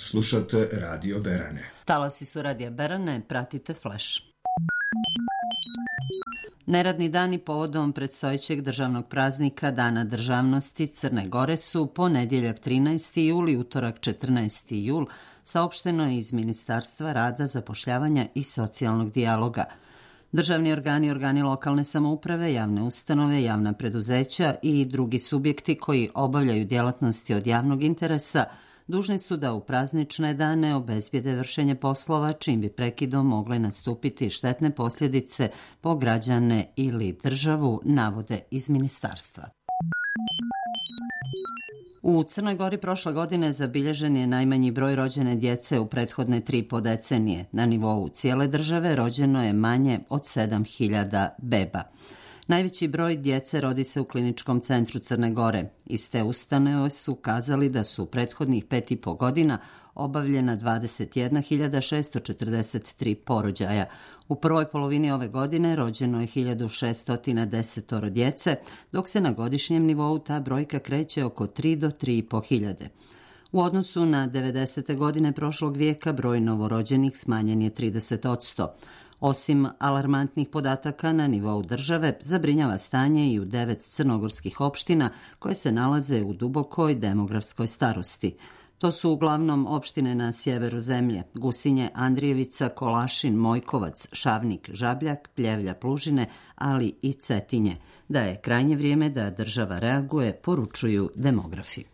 Slušate Radio Berane. Talasi su Radija Berane, pratite Flash. Neradni dani povodom predstojećeg državnog praznika Dana državnosti Crne Gore su ponedjeljak 13. jul i utorak 14. jul, saopšteno je iz Ministarstva rada, zapošljavanja i socijalnog dijaloga. Državni organi, organi lokalne samouprave, javne ustanove, javna preduzeća i drugi subjekti koji obavljaju djelatnosti od javnog interesa dužni su da u praznične dane obezbijede vršenje poslova, čim bi prekidom mogle nastupiti štetne posljedice po građane ili državu, navode iz ministarstva. U Crnoj Gori prošle godine zabilježen je najmanji broj rođene djece u prethodne 3,5 decenije. Na nivou cijele države rođeno je manje od 7.000 beba. Najveći broj djece rodi se u Kliničkom centru Crne Gore. Iz te ustanove su kazali da su u prethodnih 5,5 godina obavljena 21.643 porođaja. U prvoj polovini ove godine rođeno je 1.610 djece, dok se na godišnjem nivou ta brojka kreće oko 3 do 3,5 hiljade. U odnosu na 90. godine prošlog vijeka broj novorođenih smanjen je 30%. Osim alarmantnih podataka na nivou države, zabrinjava stanje i u 9 crnogorskih opština koje se nalaze u dubokoj demografskoj starosti. To su uglavnom opštine na sjeveru zemlje: Gusinje, Andrijevica, Kolašin, Mojkovac, Šavnik, Žabljak, Pljevlja, Plužine, ali i Cetinje. Da je krajnje vrijeme da država reaguje, poručuju demografi.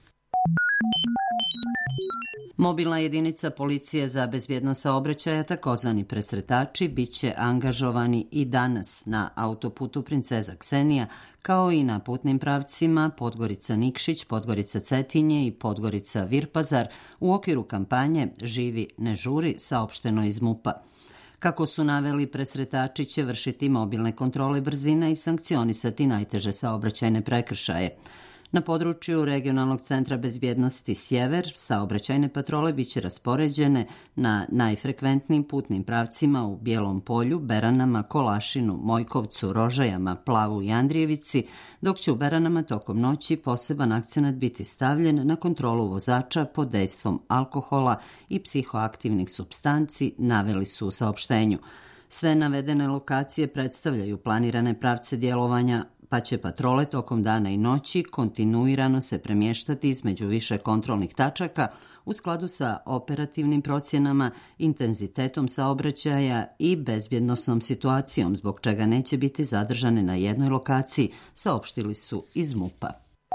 Mobilna jedinica policije za bezbjednost saobraćaja, takozvani presretači, bit će angažovani i danas na autoputu Princeza Ksenija, kao i na putnim pravcima Podgorica-Nikšić, Podgorica-Cetinje i Podgorica-Virpazar u okviru kampanje Živi, ne žuri, saopšteno iz MUP-a. Kako su naveli, presretači će vršiti mobilne kontrole brzine i sankcionisati najteže saobraćajne prekršaje. Na području Regionalnog centra bezbjednosti Sjever saobraćajne patrole biće raspoređene na najfrekventnijim putnim pravcima u Bijelom Polju, Beranama, Kolašinu, Mojkovcu, Rožajama, Plavu i Andrijevici, dok će u Beranama tokom noći poseban akcenat biti stavljen na kontrolu vozača pod dejstvom alkohola i psihoaktivnih supstanci, naveli su u saopštenju. Sve navedene lokacije predstavljaju planirane pravce djelovanja, pa će patrole tokom dana i noći kontinuirano se premještati između više kontrolnih tačaka u skladu sa operativnim procjenama, intenzitetom saobraćaja i bezbjednosnom situacijom, zbog čega neće biti zadržane na jednoj lokaciji, saopštili su iz MUP-a.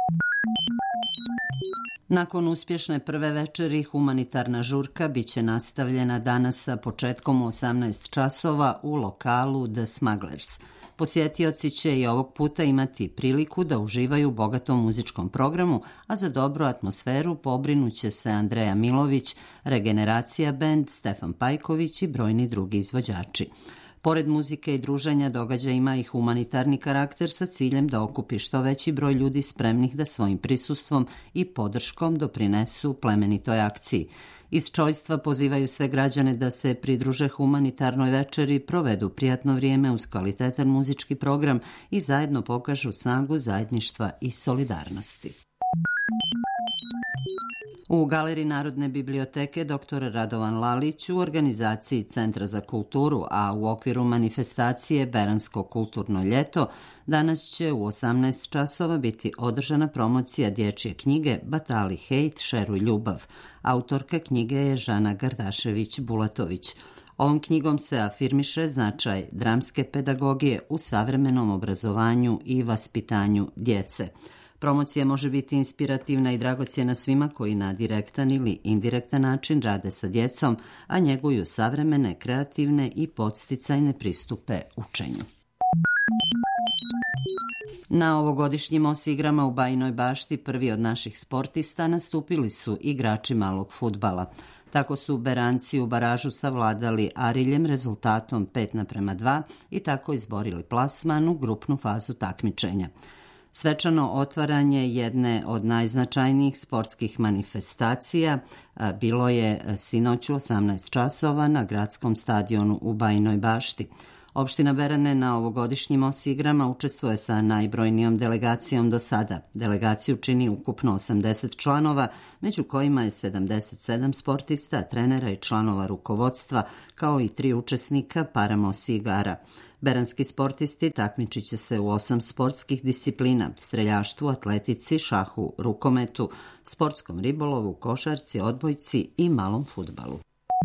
Nakon uspješne prve večeri, humanitarna žurka biće nastavljena danas sa početkom u 18 časova u lokalu The Smugglers. Posjetioci će i ovog puta imati priliku da uživaju u bogatom muzičkom programu, a za dobru atmosferu pobrinuće se Andreja Milović, Regeneracija band, Stefan Pajković i brojni drugi izvođači. Pored muzike i druženja, događaj ima i humanitarni karakter sa ciljem da okupi što veći broj ljudi spremnih da svojim prisustvom i podrškom doprinesu plemenitoj akciji. Iz čojstva pozivaju sve građane da se pridruže humanitarnoj večeri, provedu prijatno vrijeme uz kvalitetan muzički program i zajedno pokažu snagu zajedništva i solidarnosti. U Galeriji Narodne biblioteke dr. Radovan Lalić u organizaciji Centra za kulturu, a u okviru manifestacije Beransko kulturno ljeto, danas će u 18 časova biti održana promocija dječje knjige Batali hejt, šeruj ljubav. Autorka knjige je Žana Gardašević-Bulatović. Ovom knjigom se afirmiše značaj dramske pedagogije u savremenom obrazovanju i vaspitanju djece. Promocija može biti inspirativna i dragocjena svima koji na direktan ili indirektan način rade sa djecom, a njeguju savremene, kreativne i podsticajne pristupe učenju. Na ovogodišnjim igrama u Bajinoj Bašti prvi od naših sportista nastupili su igrači malog fudbala. Tako su Beranci u baražu savladali Ariljem rezultatom 5:2 i tako izborili plasman u grupnu fazu takmičenja. Svečano otvaranje jedne od najznačajnijih sportskih manifestacija bilo je sinoć u 18 časova na gradskom stadionu u Bajinoj Bašti. Opština Berane na ovogodišnjim OS igrama učestvuje sa najbrojnijom delegacijom do sada. Delegaciju čini ukupno 80 članova, među kojima je 77 sportista, trenera i članova rukovodstva, kao i 3 učesnika paramos igara. Beranski sportisti takmičit će se u 8 sportskih disciplina: streljaštvu, atletici, šahu, rukometu, sportskom ribolovu, košarci, odbojci i malom fudbalu.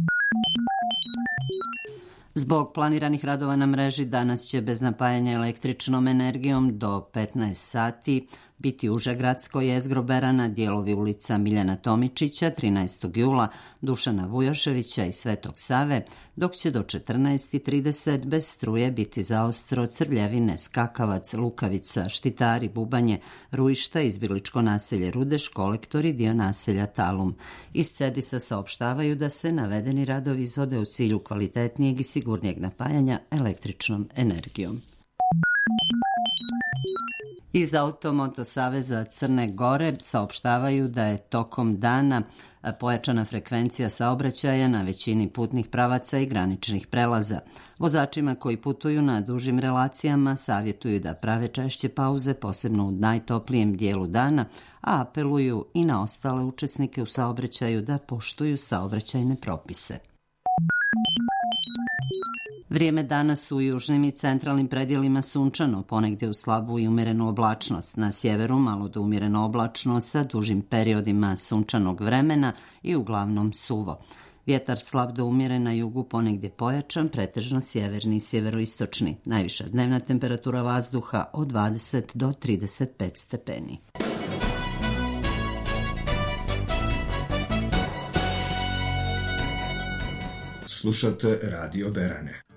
Zbog planiranih radova na mreži danas će bez napajanja električnom energijom do 15 sati biti uže gradsko jezgro Berana, dijelovi ulica Miljana Tomičića, 13. jula, Dušana Vujoševića i Svetog Save, dok će do 14:30 bez struje biti zaostro Crljevine, Skakavac, Lukavica, Štitari, Bubanje, Ruišta, izbjegličko naselje Rudeš, Kolektori, dio naselja Talum. Iz CEDIS-a saopštavaju da se navedeni radovi izvode u cilju kvalitetnijeg i sigurnijeg napajanja električnom energijom. Iz Automoto saveza Crne Gore saopštavaju da je tokom dana pojačana frekvencija saobraćaja na većini putnih pravaca i graničnih prelaza. Vozačima koji putuju na dužim relacijama savjetuju da prave češće pauze, posebno u najtoplijem dijelu dana, a apeluju i na ostale učesnike u saobraćaju da poštuju saobraćajne propise. Vrijeme danas u južnim i centralnim predjelima sunčano, ponegdje u slabu i umjerenu oblačnost. Na sjeveru malo do umjereno oblačno sa dužim periodima sunčanog vremena i uglavnom suvo. Vjetar slab do umjeren, na jugu ponegdje pojačan, pretežno sjeverni i sjeveroistočni. Najviša dnevna temperatura vazduha od 20 do 35 stepeni. Slušate Radio Berane.